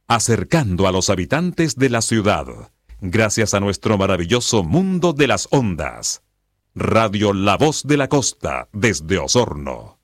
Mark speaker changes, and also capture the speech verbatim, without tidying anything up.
Speaker 1: acercando a los habitantes de la ciudad, gracias a nuestro maravilloso mundo de las ondas. Radio La Voz de la Costa, desde Osorno.